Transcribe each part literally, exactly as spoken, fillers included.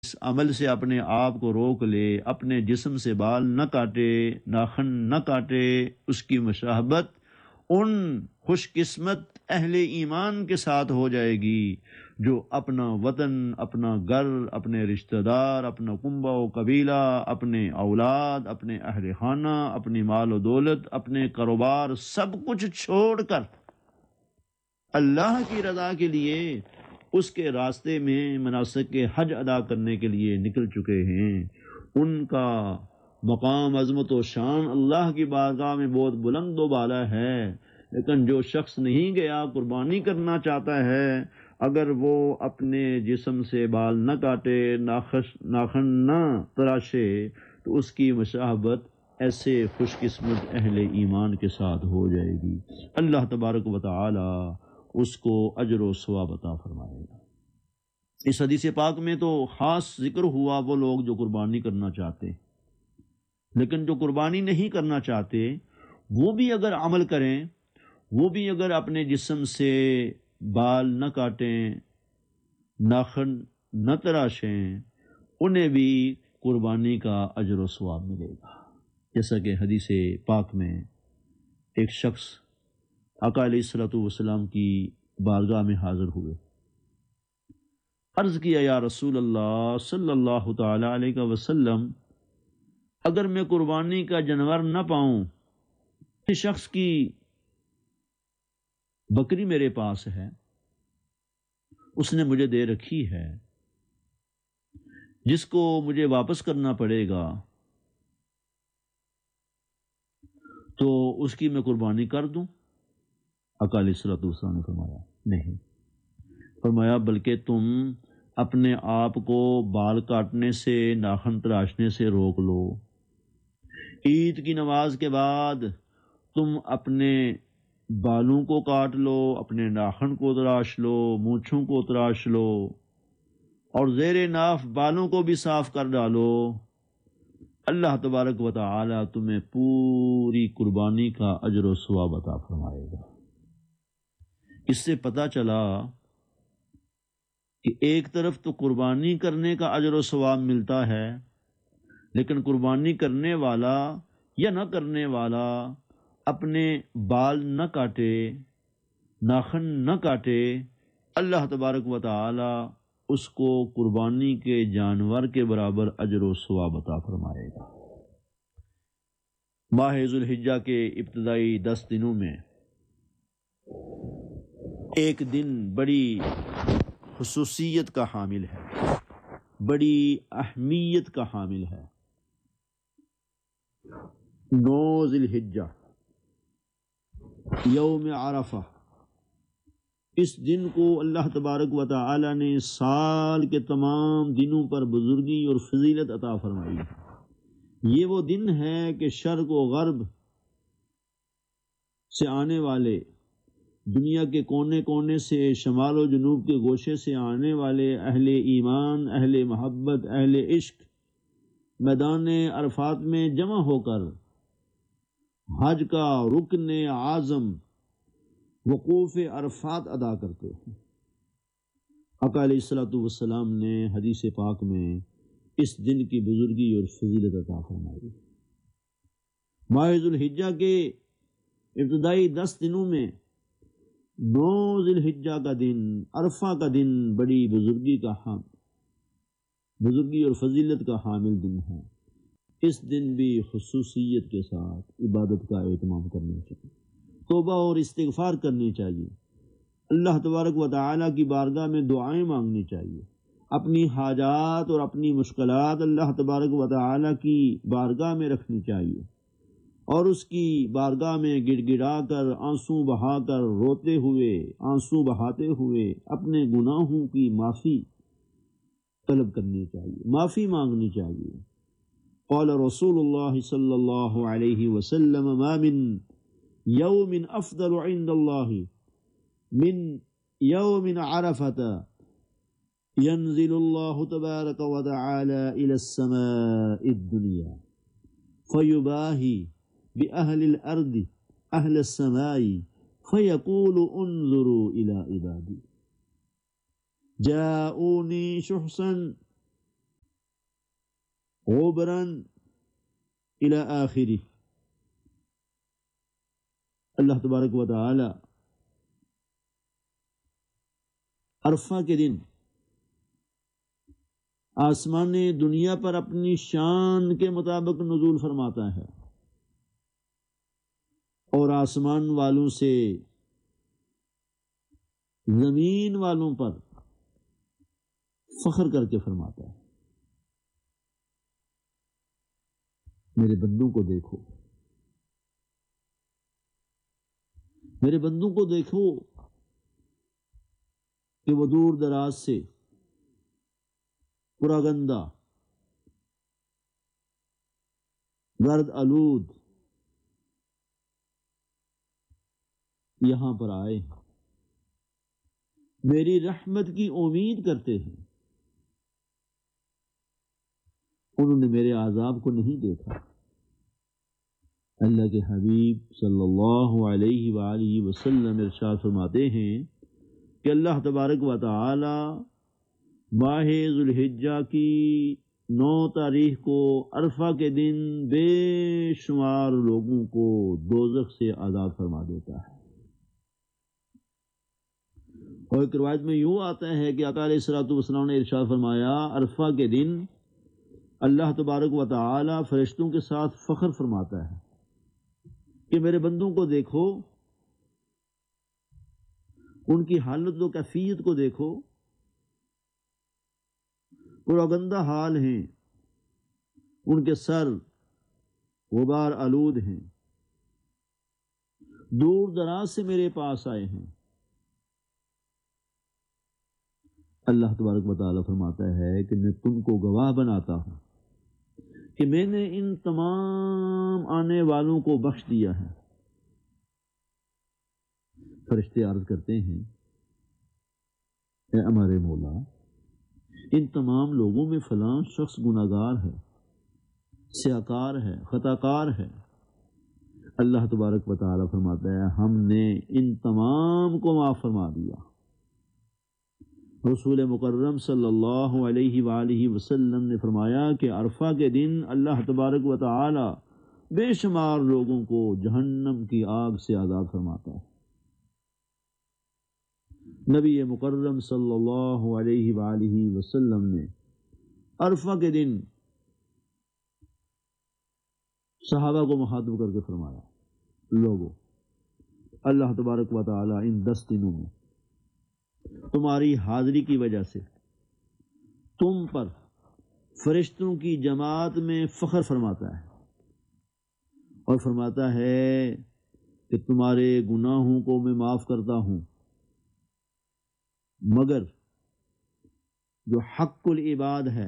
اس عمل سے اپنے آپ کو روک لے، اپنے جسم سے بال نہ کاٹے، ناخن نہ کاٹے، اس کی مشابہت ان خوش قسمت اہل ایمان کے ساتھ ہو جائے گی جو اپنا وطن، اپنا گھر، اپنے رشتہ دار، اپنا کنبہ و قبیلہ، اپنے اولاد، اپنے اہل خانہ، اپنی مال و دولت، اپنے کاروبار، سب کچھ چھوڑ کر اللہ کی رضا کے لیے اس کے راستے میں مناسک حج ادا کرنے کے لیے نکل چکے ہیں۔ ان کا مقام عظمت و شان اللہ کی بارگاہ میں بہت بلند و بالا ہے، لیکن جو شخص نہیں گیا، قربانی کرنا چاہتا ہے، اگر وہ اپنے جسم سے بال نہ کاٹے، ناخش ناخن نہ تراشے، تو اس کی مشابہت ایسے خوش قسمت اہل ایمان کے ساتھ ہو جائے گی۔ اللہ تبارک و تعالی اس کو اجر و ثواب عطا فرمائے گا۔ اس حدیث پاک میں تو خاص ذکر ہوا وہ لوگ جو قربانی کرنا چاہتے، لیکن جو قربانی نہیں کرنا چاہتے وہ بھی اگر عمل کریں، وہ بھی اگر اپنے جسم سے بال نہ کاٹیں، ناخن نہ تراشیں، انہیں بھی قربانی کا اجر و ثواب ملے گا۔ جیسا کہ حدیث پاک میں ایک شخص آقا علیہ الصلوۃ والسلام کی بارگاہ میں حاضر ہوئے، عرض کیا یا رسول اللہ صلی اللہ تعالی علیہ وسلم، اگر میں قربانی کا جانور نہ پاؤں، اس شخص کی بکری میرے پاس ہے، اس نے مجھے دے رکھی ہے، جس کو مجھے واپس کرنا پڑے گا، تو اس کی میں قربانی کر دوں؟ آقا علیہ الصلوۃ والسلام نے فرمایا نہیں، فرمایا بلکہ تم اپنے آپ کو بال کاٹنے سے، ناخن تراشنے سے روک لو۔ عید کی نماز کے بعد تم اپنے بالوں کو کاٹ لو، اپنے ناخن کو تراش لو، مونچھوں کو تراش لو، اور زیر ناف بالوں کو بھی صاف کر ڈالو۔ اللہ تبارک و تعالی تمہیں پوری قربانی کا اجر و ثواب عطا فرمائے گا۔ اس سے پتہ چلا کہ ایک طرف تو قربانی کرنے کا اجر و ثواب ملتا ہے، لیکن قربانی کرنے والا یا نہ کرنے والا اپنے بال نہ کاٹے، ناخن نہ کاٹے، اللہ تبارک و تعالی اس کو قربانی کے جانور کے برابر اجر و ثواب عطا فرمائے گا۔ ماہ ذو الحجہ کے ابتدائی دس دنوں میں ایک دن بڑی خصوصیت کا حامل ہے، بڑی اہمیت کا حامل ہے۔ نو ذی الحجہ، یوم عرفہ، اس دن کو اللہ تبارک و تعالی نے سال کے تمام دنوں پر بزرگی اور فضیلت عطا فرمائی ہے۔ یہ وہ دن ہے کہ شرق و غرب سے آنے والے، دنیا کے کونے کونے سے، شمال و جنوب کے گوشے سے آنے والے اہل ایمان، اہل محبت، اہل عشق میدان عرفات میں جمع ہو کر حج کا رکن اعظم وقوف عرفات ادا کرتے ہیں۔ آقا علیہ الصلوۃ والسلام نے حدیث پاک میں اس دن کی بزرگی اور فضیلت عطا فرمائی۔ ماہ ذو الحجہ کے ابتدائی دس دنوں میں نو ذی الحجہ کا دن، عرفہ کا دن بڑی بزرگی کا حامل بزرگی اور فضیلت کا حامل دن ہے۔ اس دن بھی خصوصیت کے ساتھ عبادت کا اہتمام کرنا چاہیے، توبہ اور استغفار کرنی چاہیے، اللہ تبارک و تعالی کی بارگاہ میں دعائیں مانگنی چاہیے، اپنی حاجات اور اپنی مشکلات اللہ تبارک و تعالی کی بارگاہ میں رکھنی چاہیے، اور اس کی بارگاہ میں گڑ گڑا کر، آنسو بہا کر، روتے ہوئے، آنسو بہاتے ہوئے اپنے گناہوں کی معافی طلب کرنی چاہیے، معافی مانگنی چاہیے۔ قال رسول اللہ صلی اللہ علیہ وسلم ما من یوم افضل عند اللہ من یوم عرفۃ ينزل الله تبارك وتعالى إلى السماء الدنيا فيباهي بأهل الأرض أهل السماء فيقول انظروا إلى عبادي جاءوني شخصا غبرا الی آخری. اللہ تبارک و تعالی عرفہ کے دن آسمان دنیا پر اپنی شان کے مطابق نزول فرماتا ہے اور آسمان والوں سے زمین والوں پر فخر کر کے فرماتا ہے میرے بندوں کو دیکھو، میرے بندوں کو دیکھو کہ وہ دور دراز سے پراگندہ، گرد آلود یہاں پر آئے ہیں، میری رحمت کی امید کرتے ہیں. انہوں نے میرے عذاب کو نہیں دیکھا. اللہ کے حبیب صلی اللہ علیہ وآلہ وسلم ارشاد فرماتے ہیں کہ اللہ تبارک و تعالی ماہ ذوالحجہ کی نو تاریخ کو عرفہ کے دن بے شمار لوگوں کو دوزخ سے آزاد فرما دیتا ہے. اور ایک روایت میں یوں آتا ہے کہ آقا علیہ الصلوۃ والسلام نے ارشاد فرمایا عرفہ کے دن اللہ تبارک و تعالی فرشتوں کے ساتھ فخر فرماتا ہے کہ میرے بندوں کو دیکھو، ان کی حالت و کیفیت کو دیکھو، پراگندہ حال ہیں، ان کے سر غبار آلود ہیں، دور دراز سے میرے پاس آئے ہیں. اللہ تبارک و تعالیٰ فرماتا ہے کہ میں تم کو گواہ بناتا ہوں کہ میں نے ان تمام آنے والوں کو بخش دیا ہے. فرشتے عرض کرتے ہیں اے ہمارے مولا، ان تمام لوگوں میں فلاں شخص گناہگار ہے، سیاکار ہے، خطاکار ہے. اللہ تبارک و تعالیٰ فرماتا ہے ہم نے ان تمام کو معاف فرما دیا. رسول مکرم صلی اللہ علیہ وآلہ وسلم نے فرمایا کہ عرفہ کے دن اللہ تبارک و تعالی بے شمار لوگوں کو جہنم کی آگ سے آزاد فرماتا ہے. نبی مکرم صلی اللہ علیہ وآلہ وسلم نے عرفہ کے دن صحابہ کو مخاطب کر کے فرمایا لوگوں، اللہ تبارک و تعالی ان دس دنوں میں تمہاری حاضری کی وجہ سے تم پر فرشتوں کی جماعت میں فخر فرماتا ہے اور فرماتا ہے کہ تمہارے گناہوں کو میں معاف کرتا ہوں، مگر جو حق العباد ہے،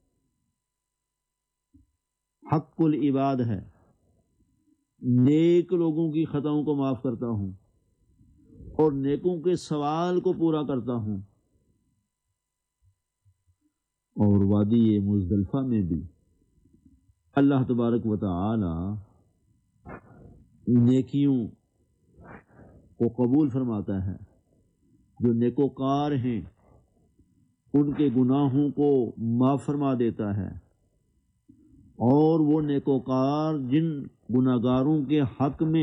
حق العباد ہے، نیک لوگوں کی خطاؤں کو معاف کرتا ہوں اور نیکوں کے سوال کو پورا کرتا ہوں. اور وادی مزدلفہ میں بھی اللہ تبارک و تعالی نیکیوں کو قبول فرماتا ہے. جو نیکوکار ہیں ان کے گناہوں کو معاف فرما دیتا ہے، اور وہ نیکوکار جن گناہگاروں کے حق میں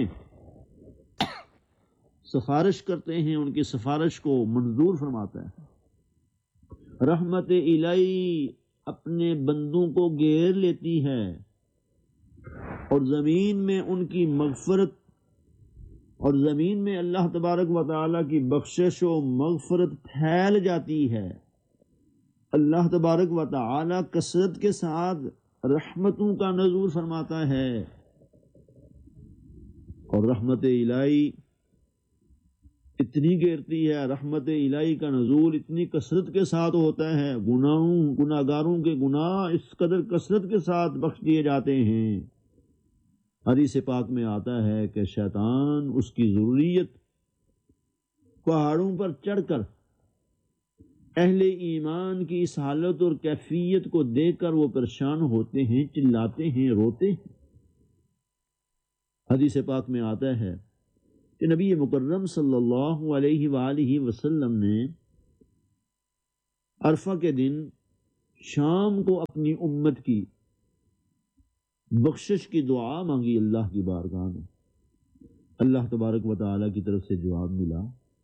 سفارش کرتے ہیں ان کی سفارش کو منظور فرماتا ہے. رحمت الہی اپنے بندوں کو گھیر لیتی ہے اور زمین میں ان کی مغفرت اور زمین میں اللہ تبارک و تعالیٰ کی بخشش و مغفرت پھیل جاتی ہے. اللہ تبارک و تعالیٰ کثرت کے ساتھ رحمتوں کا نزول فرماتا ہے، اور رحمت الہی اتنی گھیرتی ہے، رحمت الہی کا نزول اتنی کثرت کے ساتھ ہوتا ہے، گناہوں گناہگاروں کے گناہ اس قدر کثرت کے ساتھ بخش دیے جاتے ہیں. حدیث پاک میں آتا ہے کہ شیطان اس کی ضروریت پہاڑوں پر چڑھ کر اہل ایمان کی اس حالت اور کیفیت کو دیکھ کر وہ پریشان ہوتے ہیں، چلاتے ہیں، روتے ہیں. حدیث پاک میں آتا ہے کہ نبی مکرم صلی اللہ علیہ وآلہ وسلم نے عرفہ کے دن شام کو اپنی امت کی بخشش کی دعا مانگی اللہ کی بارگاہ میں، اللہ تبارک و تعالیٰ کی طرف سے جواب ملا،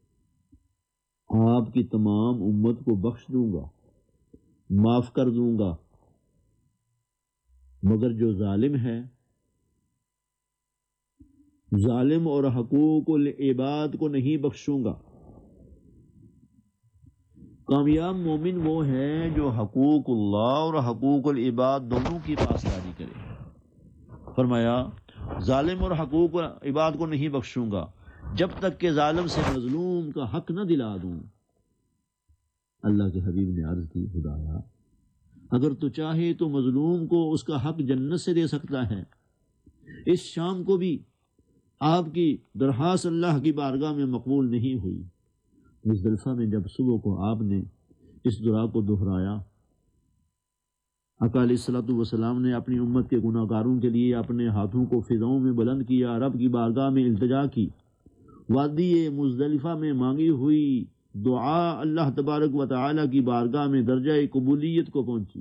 آپ کی تمام امت کو بخش دوں گا، معاف کر دوں گا، مگر جو ظالم ہے، ظالم اور حقوق العباد کو نہیں بخشوں گا۔ کامیاب مومن وہ ہے جو حقوق اللہ اور حقوق العباد دونوں کی پاسداری کرے۔ فرمایا ظالم اور حقوق العباد کو نہیں بخشوں گا جب تک کہ ظالم سے مظلوم کا حق نہ دلا دوں۔ اللہ کے حبیب نے عرض کی، خدایا اگر تو چاہے تو مظلوم کو اس کا حق جنت سے دے سکتا ہے۔ اس شام کو بھی آپ کی درخواست اللہ کی بارگاہ میں مقبول نہیں ہوئی۔ مزدلفہ میں جب صبح کو آپ نے اس دعا کو دہرایا، آقا علیہ الصلوۃ والسلام نے اپنی امت کے گناہ گاروں کے لیے اپنے ہاتھوں کو فضاؤں میں بلند کیا، رب کی بارگاہ میں التجا کی، وادی مزدلفہ میں مانگی ہوئی دعا اللہ تبارک و تعالی کی بارگاہ میں درجہ قبولیت کو پہنچی۔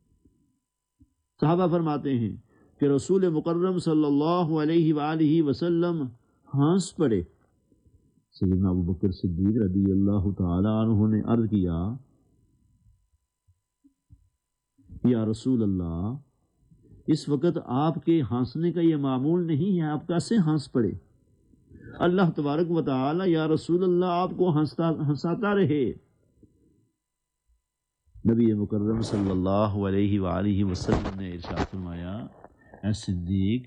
صحابہ فرماتے ہیں کہ رسول مکرم صلی اللہ علیہ وآلہ وسلم ہنس پڑے۔ سیدنا ابو بکر صدیق رضی اللہ تعالی عنہ نے عرض کیا، یا رسول اللہ، اس وقت آپ کے ہنسنے کا یہ معمول نہیں ہے، آپ کیسے ہنس پڑے؟ اللہ تبارک و تعالی یا رسول اللہ آپ کو ہنستا ہنساتا رہے۔ نبی مکرم صلی اللہ علیہ وآلہ وسلم نے ارشاد فرمایا، اے صدیق،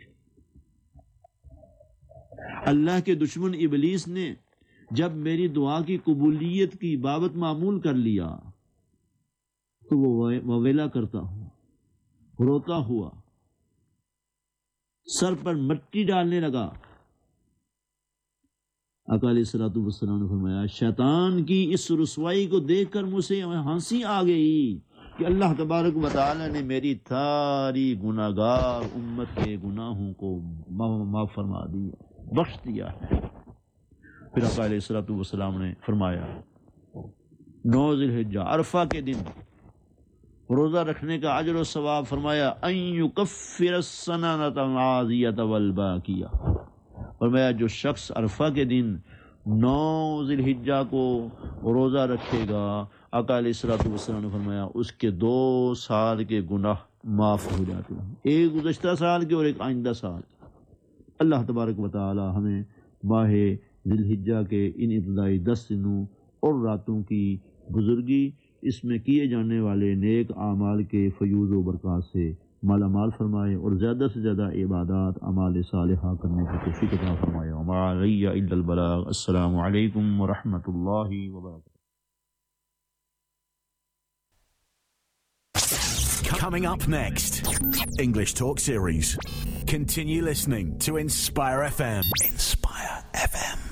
اللہ کے دشمن ابلیس نے جب میری دعا کی قبولیت کی بابت معمول کر لیا تو وہ وویلا کرتا ہوا، روتا ہوا، سر پر مٹی ڈالنے لگا۔ آقا علیہ الصلوۃ والسلام نے فرمایا، شیطان کی اس رسوائی کو دیکھ کر مجھ سے ہنسی آ گئی کہ اللہ تبارک و تعالی نے میری ساری گناہ گار امت کے گناہوں کو معاف فرما دیا، بخش دیا ہے۔ پھر آقا علیہ الصلوۃ والسلام نے فرمایا، نو ذی الحجہ عرفہ کے دن روزہ رکھنے کا اجر و ثواب، فرمایا ان یکفر السنۃ الماضیۃ والباقیہ، فرمایا جو شخص عرفہ کے دن نو ذی الحجہ کو روزہ رکھے گا، آقا علیہ الصلوۃ والسلام نے فرمایا اس کے دو سال کے گناہ معاف ہو جاتے ہیں، ایک گزشتہ سال کے اور ایک آئندہ سال۔ اللہ تبارک و تعالی ہمیں ماہ ذی الحجہ کے ان ابتدائی دس دنوں اور راتوں کی بزرگی، اس میں کیے جانے والے نیک اعمال کے فیوز و برکات سے مالا مال فرمائے اور زیادہ سے زیادہ عبادات اعمال صالحہ کرنے کی توفیق عطا فرمائے۔ وما علی الا البلاغ۔ السلام علیکم ورحمۃ اللہ وبرکاتہ۔ Coming up next, English Talk Series. Continue listening to Inspire F M. Inspire F M.